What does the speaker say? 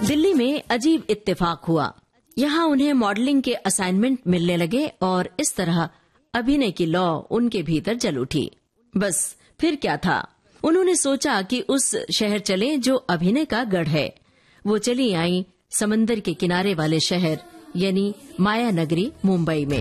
दिल्ली में अजीब इत्तेफाक हुआ। यहाँ उन्हें मॉडलिंग के असाइनमेंट मिलने लगे और इस तरह अभिनय की लौ उनके भीतर जल उठी। बस फिर क्या था, उन्होंने सोचा कि उस शहर चले जो अभिनय का गढ़ है। वो चली आई समंदर के किनारे वाले शहर यानी माया नगरी मुंबई में।